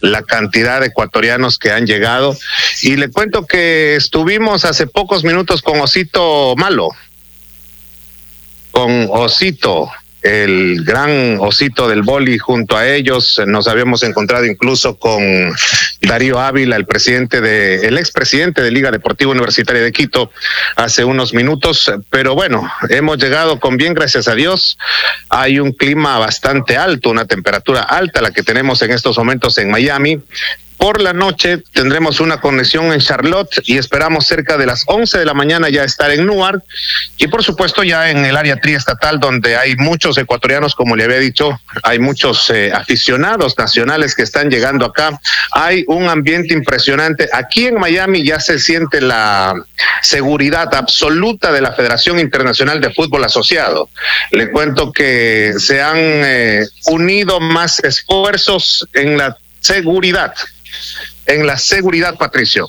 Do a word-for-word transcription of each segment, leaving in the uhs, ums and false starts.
la cantidad de ecuatorianos que han llegado. Y le cuento que estuvimos hace pocos minutos con Osito Malo, con Osito, el gran Osito del boli. Junto a ellos nos habíamos encontrado incluso con Darío Ávila, el presidente de, el expresidente de Liga Deportiva Universitaria de Quito, hace unos minutos. Pero bueno, hemos llegado con bien, gracias a Dios. Hay un clima bastante alto, una temperatura alta la que tenemos en estos momentos en Miami. Por la noche tendremos una conexión en Charlotte y esperamos cerca de las once de la mañana ya estar en Newark, y por supuesto ya en el área triestatal, donde hay muchos ecuatorianos, como le había dicho, hay muchos eh, aficionados nacionales que están llegando acá. Hay un ambiente impresionante. Aquí en Miami ya se siente la seguridad absoluta de la Federación Internacional de Fútbol Asociado. Le cuento que se han eh, unido más esfuerzos en la seguridad. En la seguridad, Patricio,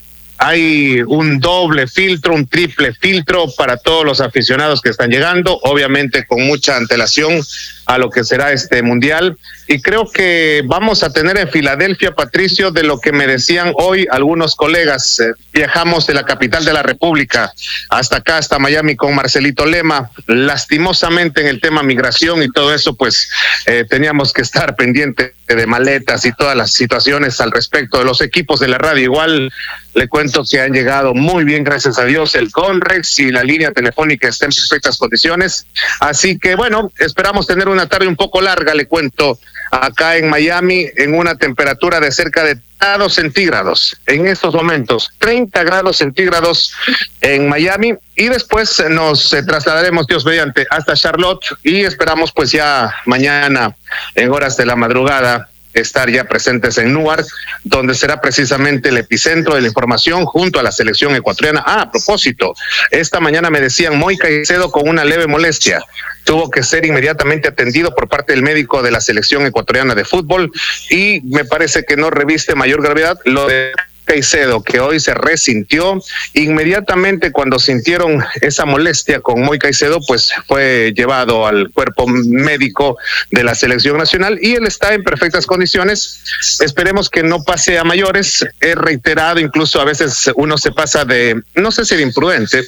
hay un doble filtro, un triple filtro para todos los aficionados que están llegando, obviamente con mucha antelación a lo que será este mundial. Y creo que vamos a tener en Filadelfia, Patricio, de lo que me decían hoy algunos colegas. Eh, viajamos de la capital de la República hasta acá, hasta Miami, con Marcelito Lema. Lastimosamente en el tema migración y todo eso, pues eh, teníamos que estar pendiente de maletas y todas las situaciones al respecto de los equipos de la radio. Igual le cuento que han llegado muy bien, gracias a Dios, el Conrex y la línea telefónica está en perfectas condiciones. Así que bueno, esperamos tener una tarde un poco larga, le cuento, acá en Miami, en una temperatura de cerca de grados centígrados. En estos momentos, treinta grados centígrados en Miami, y después nos eh, trasladaremos, Dios mediante, hasta Charlotte, y esperamos pues ya mañana, en horas de la madrugada, estar ya presentes en Newark, donde será precisamente el epicentro de la información junto a la selección ecuatoriana. Ah, a propósito, esta mañana me decían Moy Caicedo con una leve molestia. Tuvo que ser inmediatamente atendido por parte del médico de la selección ecuatoriana de fútbol, y me parece que no reviste mayor gravedad. Lo de Caicedo, que hoy se resintió inmediatamente cuando sintieron esa molestia con Moy Caicedo, pues fue llevado al cuerpo médico de la selección nacional y él está en perfectas condiciones. Esperemos que no pase a mayores. He reiterado, incluso a veces uno se pasa de, no sé si de imprudente,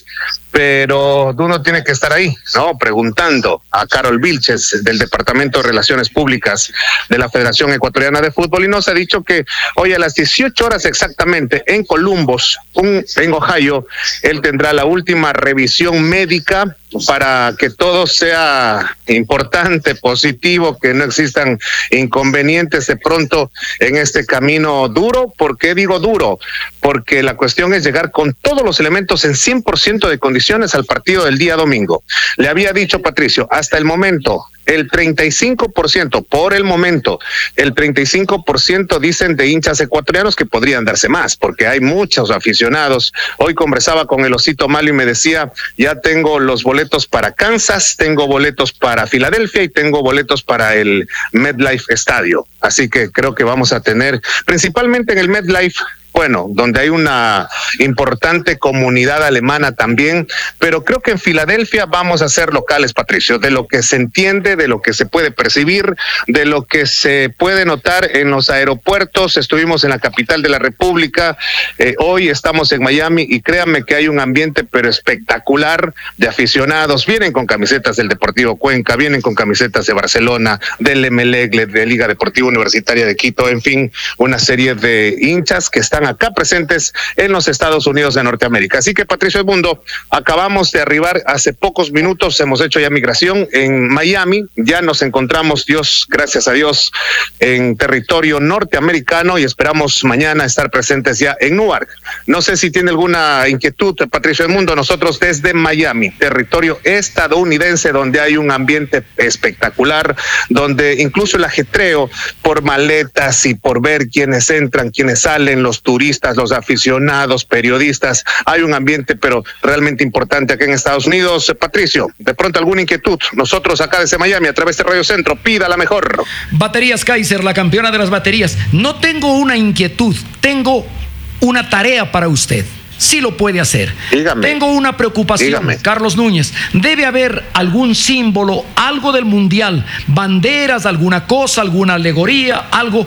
pero uno tiene que estar ahí, ¿no? Preguntando a Carol Vilches del Departamento de Relaciones Públicas de la Federación Ecuatoriana de Fútbol, y nos ha dicho que hoy a las dieciocho horas exactamente en Columbus, un, en Ohio, él tendrá la última revisión médica para que todo sea importante, positivo, que no existan inconvenientes de pronto en este camino duro. ¿Por qué digo duro? Porque la cuestión es llegar con todos los elementos en cien por ciento de condiciones al partido del día domingo. Le había dicho Patricio, hasta el momento, el treinta y cinco por ciento, por el momento, el treinta y cinco por ciento dicen de hinchas ecuatorianos que podrían darse más, porque hay muchos aficionados. Hoy conversaba con el Osito Malo y me decía, ya tengo los boletos para Kansas, tengo boletos para Filadelfia y tengo boletos para el MetLife Estadio. Así que creo que vamos a tener, principalmente en el MetLife, bueno, donde hay una importante comunidad alemana también, pero creo que en Filadelfia vamos a ser locales, Patricio, de lo que se entiende, de lo que se puede percibir, de lo que se puede notar en los aeropuertos. Estuvimos en la capital de la República, eh, hoy estamos en Miami, y créanme que hay un ambiente pero espectacular de aficionados. Vienen con camisetas del Deportivo Cuenca, vienen con camisetas de Barcelona, del Emelec, de Liga Deportiva Universitaria de Quito, en fin, una serie de hinchas que están acá presentes en los Estados Unidos de Norteamérica. Así que, Patricio Edmundo, acabamos de arribar hace pocos minutos, hemos hecho ya migración en Miami, ya nos encontramos, Dios, gracias a Dios, en territorio norteamericano, y esperamos mañana estar presentes ya en Newark. No sé si tiene alguna inquietud, Patricio Edmundo. Nosotros desde Miami, territorio estadounidense, donde hay un ambiente espectacular, donde incluso el ajetreo por maletas y por ver quiénes entran, quiénes salen, los turistas, los aficionados, periodistas, hay un ambiente pero realmente importante acá en Estados Unidos. Patricio, de pronto alguna inquietud, nosotros acá desde Miami a través de Radio Centro, pida la mejor. Baterías Kaiser, la campeona de las baterías. No tengo una inquietud, tengo una tarea para usted. Sí lo puede hacer. Dígame. Tengo una preocupación, Dígame. Carlos Núñez. Debe haber algún símbolo, algo del mundial, banderas, alguna cosa, alguna alegoría, algo,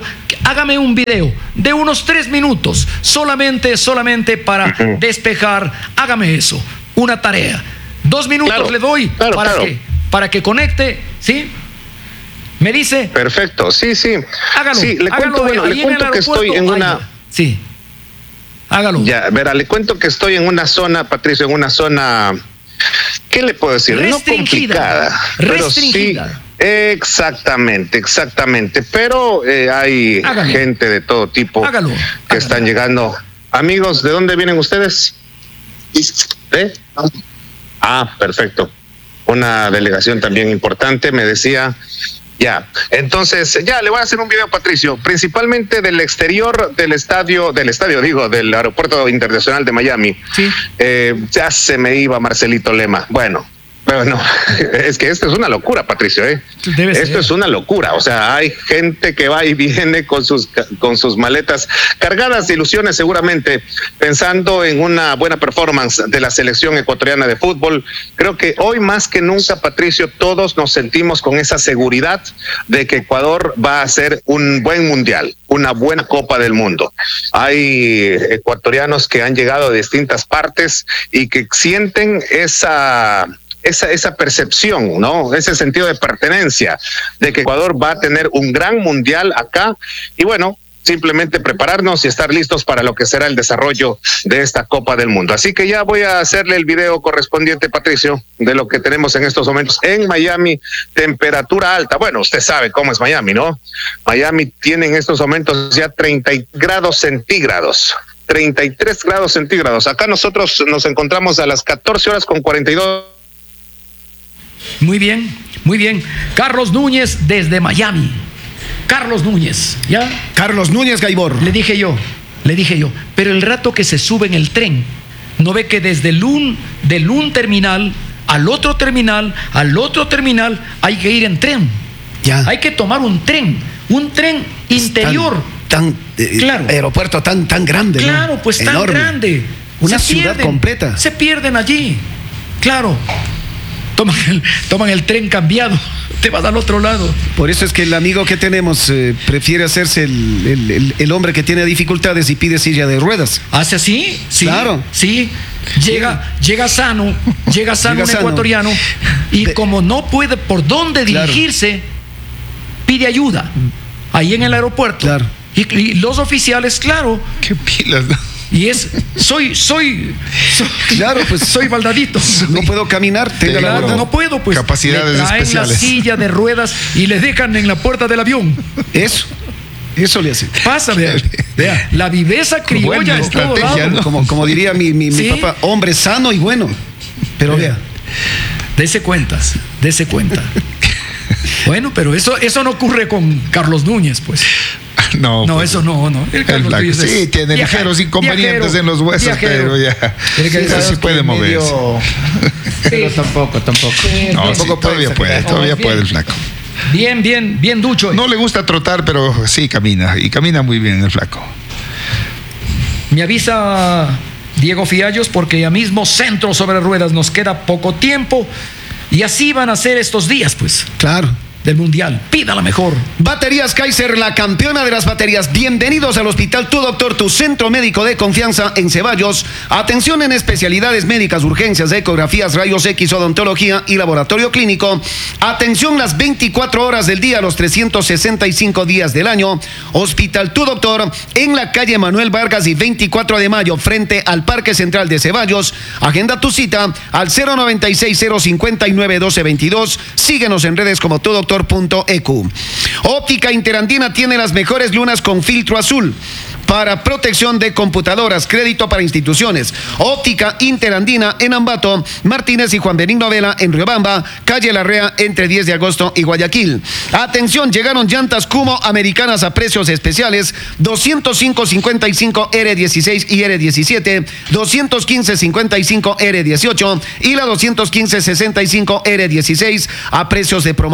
hágame un video de unos tres minutos, solamente, solamente para uh-huh. despejar, hágame eso, una tarea. Dos minutos claro, le doy claro, para, claro. Que, para que conecte, ¿sí? ¿Me dice? Perfecto, sí, sí. Hágalo, sí, le hágalo cuento, bueno, le cuento que estoy en una... Vaya. Sí, hágalo. Ya, verá, le cuento que estoy en una zona, Patricio, en una zona, ¿qué le puedo decir? No complicada, pero sí... Exactamente, exactamente. Pero eh, hay Hágalo. gente de todo tipo Hágalo. que Hágalo. están llegando. Amigos, ¿de dónde vienen ustedes? ¿Eh? Ah, perfecto. Una delegación también importante, me decía. Ya, entonces, ya le voy a hacer un video, Patricio, principalmente del exterior del estadio, del estadio, digo, del Aeropuerto Internacional de Miami. Sí. Eh, ya se me iba Marcelito Lema. Bueno. Bueno, es que esto es una locura, Patricio, ¿eh? Debe esto ser. es una locura. O sea, hay gente que va y viene con sus con sus maletas cargadas de ilusiones, seguramente pensando en una buena performance de la selección ecuatoriana de fútbol. Creo que hoy más que nunca, Patricio, todos nos sentimos con esa seguridad de que Ecuador va a ser un buen mundial, una buena Copa del Mundo. Hay ecuatorianos que han llegado de distintas partes y que sienten esa Esa, esa percepción, ¿no? Ese sentido de pertenencia, de que Ecuador va a tener un gran mundial acá. Y bueno, simplemente prepararnos y estar listos para lo que será el desarrollo de esta Copa del Mundo. Así que ya voy a hacerle el video correspondiente, Patricio, de lo que tenemos en estos momentos en Miami. Temperatura alta. Bueno, usted sabe cómo es Miami, ¿no? Miami tiene en estos momentos ya treinta grados centígrados. treinta y tres grados centígrados. Acá nosotros nos encontramos a las catorce horas con cuarenta y dos. Muy bien, muy bien. Carlos Núñez desde Miami. Carlos Núñez, ¿ya? Carlos Núñez Gaibor. Le dije yo, le dije yo, pero el rato que se sube en el tren, ¿no ve que desde el un, del un terminal al otro terminal, al otro terminal, hay que ir en tren? Ya. Hay que tomar un tren, un tren interior. Tan, tan eh, claro. Aeropuerto tan, tan grande. Claro, ¿no? pues tan enorme. grande. Una se ciudad pierden, completa. Se pierden allí. Claro. Toman el, toman el tren cambiado, te vas al otro lado. Por eso es que el amigo que tenemos eh, prefiere hacerse el, el, el, el hombre que tiene dificultades y pide silla de ruedas. ¿Hace así? Sí, claro. Sí. Llega, llega sano, llega sano llega un sano. ecuatoriano y De... como no puede por dónde dirigirse, claro. pide ayuda ahí en el aeropuerto. Claro. Y, y los oficiales, claro. Qué pilas, ¿no? Y es, soy, soy, soy, claro, pues soy baldadito. No puedo caminar, tenga claro, la verdad. no puedo, pues. Capacidades le traen especiales. la silla de ruedas y le dejan en la puerta del avión. Eso, eso le hace. Pasa, vea, vea, la viveza criolla es todo lado. ¿no? Como, como diría mi, mi, mi ¿sí? papá, hombre sano y bueno. Pero vea, dese cuentas, dese cuenta. Bueno, pero eso, eso no ocurre con Carlos Núñez, pues. No, no pues, eso no, no. El el Black, sí, es tiene viaja, ligeros inconvenientes viajero, en los huesos, viajero. pero ya sí, sí puede moverse. Medio... Pero tampoco, tampoco. Sí, no, sí, todavía puede, todavía puede el flaco. Bien, bien, bien ducho. No le gusta trotar, pero sí camina, y camina muy bien el flaco. Me avisa Diego Fiallos porque ya mismo Centro sobre Ruedas, nos queda poco tiempo y así van a ser estos días, pues. Claro. Del mundial, pídala mejor. Baterías Kaiser, la campeona de las baterías. Bienvenidos al Hospital Tu Doctor, tu centro médico de confianza en Ceballos. Atención en especialidades médicas, urgencias, ecografías, rayos X, odontología y laboratorio clínico. Atención las veinticuatro horas del día, los trescientos sesenta y cinco días del año. Hospital Tu Doctor en la calle Manuel Vargas y veinticuatro de mayo, frente al Parque Central de Ceballos. Agenda tu cita al cero noventa y seis, cero cincuenta y nueve, doce veintidós. Síguenos en redes como Tu Doctor. .eq. Óptica Interandina tiene las mejores lunas con filtro azul para protección de computadoras, crédito para instituciones. Óptica Interandina en Ambato, Martínez y Juan Benigno Vela en Riobamba, calle Larrea entre diez de agosto y Guayaquil. Atención, llegaron llantas Kumo americanas a precios especiales, doscientos cinco cincuenta y cinco R dieciséis y R diecisiete, doscientos quince cincuenta y cinco R dieciocho y la doscientos quince sesenta y cinco R dieciséis a precios de promoción.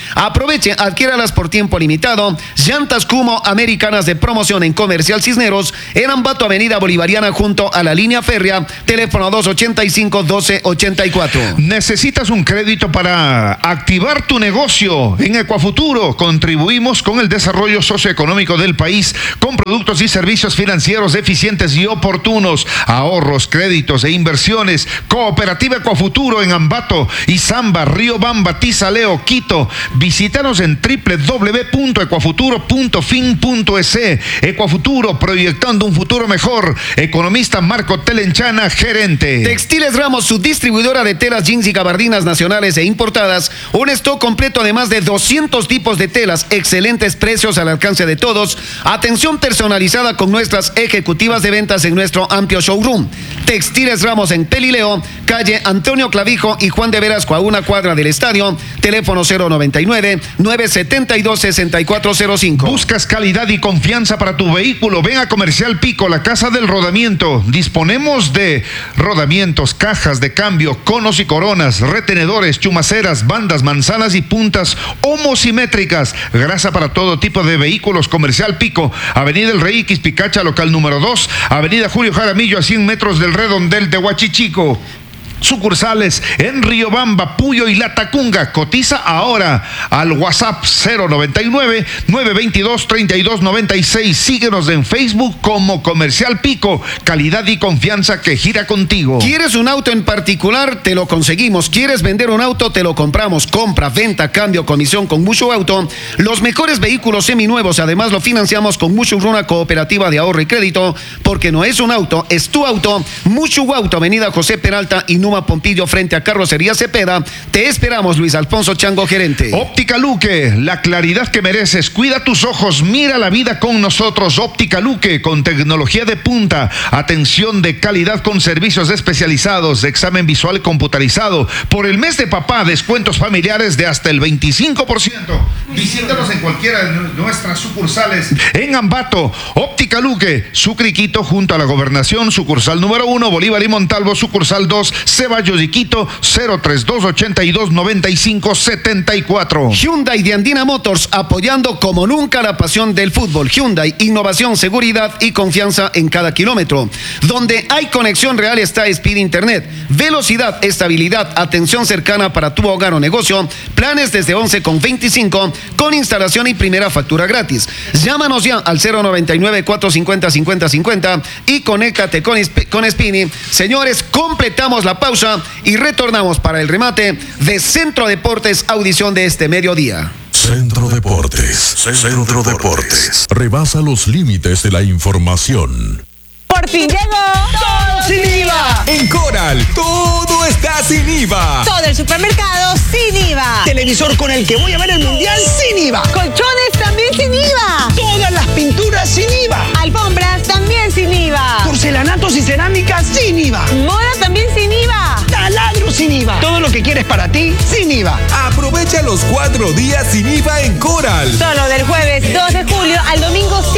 Aproveche, adquiéralas por tiempo limitado. Llantas Kumo americanas de promoción en Comercial Cisneros, en Ambato, Avenida Bolivariana, junto a la línea férrea. Teléfono dos ochenta y cinco, doce ochenta y cuatro. ¿Necesitas un crédito para activar tu negocio? En Ecuafuturo contribuimos con el desarrollo socioeconómico del país con productos y servicios financieros eficientes y oportunos, ahorros, créditos e inversiones. Cooperativa Ecuafuturo en Ambato, Izamba, Riobamba, Tizaleo, Quito. Visítanos en doble u doble u doble u punto ecuafuturo punto fin punto es. Ecuafuturo, proyectando un futuro mejor. Economista Marco Telenchana, gerente. Textiles Ramos, su distribuidora de telas, jeans y gabardinas nacionales e importadas. Un stock completo de más de doscientos tipos de telas, excelentes precios al alcance de todos. Atención personalizada con nuestras ejecutivas de ventas en nuestro amplio showroom. Textiles Ramos en Pelileo, calle Antonio Clavijo y Juan de Velasco, a una cuadra del estadio. Teléfono cero noventa y nueve, nueve setenta y dos, sesenta y cuatro cero cinco. ¿Buscas calidad y confianza para tu vehículo? Ven a Comercial Pico, la casa del rodamiento. Disponemos de rodamientos, cajas de cambio, conos y coronas, retenedores, chumaceras, bandas, manzanas y puntas homosimétricas. Grasa para todo tipo de vehículos. Comercial Pico, Avenida El Rey Quispicacha, local número dos, Avenida Julio Jaramillo, a cien metros del redondel de Huachichico. Sucursales en Riobamba, Puyo y La Tacunga. Cotiza ahora al WhatsApp cero noventa y nueve, nueve veintidós, treinta y dos noventa y seis. Síguenos en Facebook como Comercial Pico. Calidad y confianza que gira contigo. ¿Quieres un auto en particular? Te lo conseguimos. ¿Quieres vender un auto? Te lo compramos. Compra, venta, cambio, comisión con Mushu Auto. Los mejores vehículos seminuevos. Además lo financiamos con Mushu Runa, cooperativa de ahorro y crédito. Porque no es un auto, es tu auto. Mushu Auto, Avenida José Peralta y Numa Pompillo, frente a Carrocería Cepeda. Te esperamos, Luis Alfonso Chango, gerente. Óptica Luque, la claridad que mereces. Cuida tus ojos, mira la vida con nosotros. Óptica Luque, con tecnología de punta, atención de calidad con servicios especializados, de examen visual computarizado. Por el mes de papá, descuentos familiares de hasta el veinticinco por ciento. Visítanos en cualquiera de nuestras sucursales. En Ambato, Óptica Luque, Sucriquito, junto a la Gobernación, sucursal número uno, Bolívar y Montalvo, sucursal dos, Ceballos y Quito, cero treinta y dos, ochenta y dos, noventa y cinco, setenta y cuatro. Hyundai de Andina Motors, apoyando como nunca la pasión del fútbol. Hyundai, innovación, seguridad y confianza en cada kilómetro. Donde hay conexión real está Speed Internet. Velocidad, estabilidad, atención cercana para tu hogar o negocio. Planes desde once con veinticinco, con instalación y primera factura gratis. Llámanos ya al cero noventa y nueve, cuatrocientos cincuenta, cincuenta cincuenta y conéctate con, con Spini. Señores, completamos la pausa y retornamos para el remate de Centro Deportes, audición de este mediodía. Centro Deportes, Centro Deportes. Rebasa los límites de la información. Por fin llegó todo sin I V A. En Coral, todo está sin I V A. Todo el supermercado sin I V A. Televisor con el que voy a ver el mundial sin I V A. Colchones también sin I V A. Todas las pinturas sin I V A. Alfombras también sin I V A. Porcelanatos y cerámicas sin I V A. Moda también sin I V A. Taladros sin I V A. Todo lo que quieres para ti sin I V A. Aprovecha los cuatro días sin I V A en Coral. Solo del jueves dos de julio al domingo